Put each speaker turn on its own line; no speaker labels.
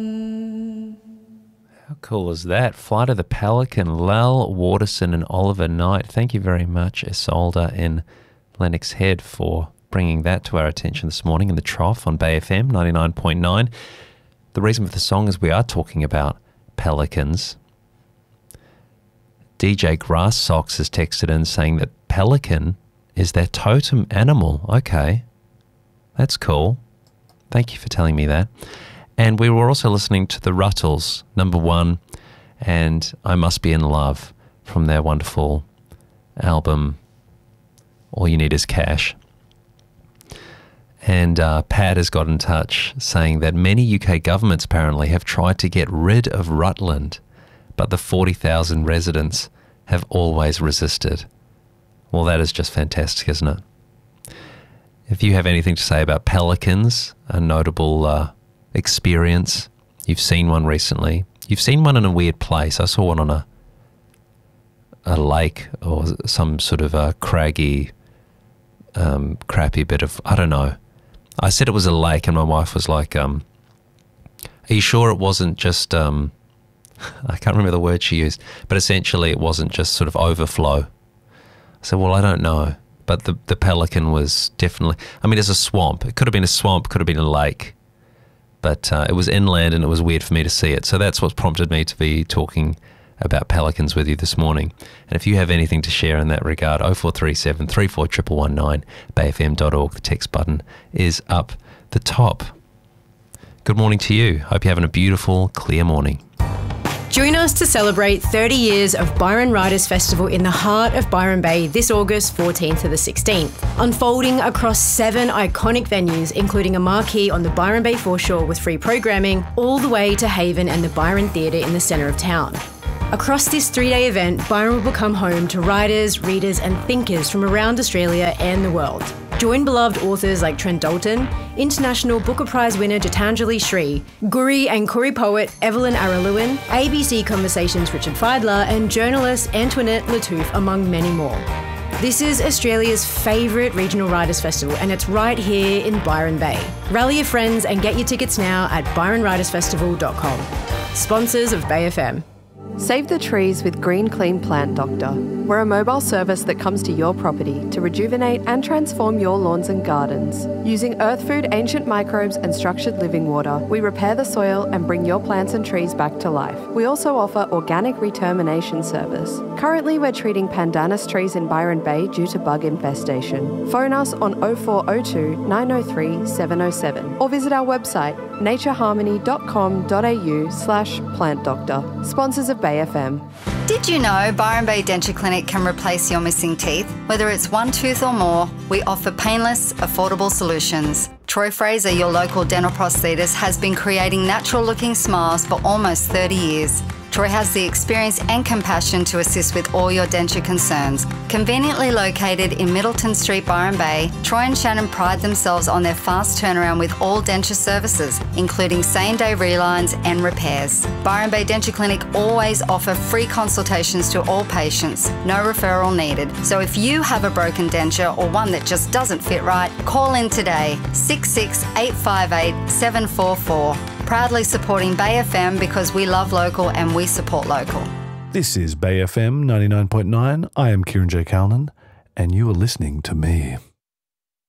How cool is that? Flight of the Pelican, Lal Waterson and Oliver Knight. Thank you very much, Isolde in Lennox Head, for bringing that to our attention this morning in the Trough on Bay FM 99.9. The reason for the song is we are talking about pelicans. DJ Grass Socks has texted in saying that pelican is their totem animal. Okay, that's cool. Thank you for telling me that. And we were also listening to the Ruttles, Number One, and I Must Be in Love from their wonderful album, All You Need Is Cash. And Pat has got in touch saying that many UK governments apparently have tried to get rid of Rutland, but the 40,000 residents have always resisted. Well, that is just fantastic, isn't it? If you have anything to say about pelicans, a notable experience, you've seen one recently, you've seen one in a weird place. I saw one on a lake or some sort of a craggy, crappy bit of, I don't know. I said it was a lake and my wife was like, are you sure it wasn't just, I can't remember the word she used, but essentially it wasn't just sort of overflow. I said, well, I don't know. But the pelican was definitely, I mean, it's a swamp. It could have been a swamp, could have been a lake. But it was inland and it was weird for me to see it. So that's what prompted me to be talking about pelicans with you this morning. And if you have anything to share in that regard, 0437 34 119, bayfm.org, the text button is up the top. Good morning to you. Hope you're having a beautiful, clear morning.
Join us to celebrate 30 years of Byron Writers Festival in the heart of Byron Bay this August 14th to the 16th. Unfolding across 7 iconic venues, including a marquee on the Byron Bay foreshore with free programming, all the way to Haven and the Byron Theatre in the centre of town. Across this 3-day event, Byron will become home to writers, readers and thinkers from around Australia and the world. Join beloved authors like Trent Dalton, International Booker Prize winner Gitanjali Shree, Guri and Koori poet Evelyn Araluin, ABC Conversations Richard Feidler and journalist Antoinette Lattouf, among many more. This is Australia's favourite regional writers festival and it's right here in Byron Bay. Rally your friends and get your tickets now at byronwritersfestival.com. Sponsors of Bay FM.
Save the trees with Green Clean Plant Doctor. We're a mobile service that comes to your property to rejuvenate and transform your lawns and gardens. Using earth food, ancient microbes and structured living water, we repair the soil and bring your plants and trees back to life. We also offer organic retermination service. Currently, we're treating pandanus trees in Byron Bay due to bug infestation. Phone us on 0402 903 707 or visit our website natureharmony.com.au/plant doctor. Sponsors of Bay FM.
Did you know Byron Bay Denture Clinic can replace your missing teeth? Whether it's one tooth or more, we offer painless, affordable solutions. Troy Fraser, your local dental prosthetist, has been creating natural-looking smiles for almost 30 years. Troy has the experience and compassion to assist with all your denture concerns. Conveniently located in Middleton Street, Byron Bay, Troy and Shannon pride themselves on their fast turnaround with all denture services, including same-day relines and repairs. Byron Bay Denture Clinic always offer free consultations to all patients, no referral needed. So if you have a broken denture or one that just doesn't fit right, call in today, 66858 744. Proudly supporting Bay FM because we love local and we support local.
This is Bay FM 99.9. I am Kieran J. Calnan, and you are listening to me.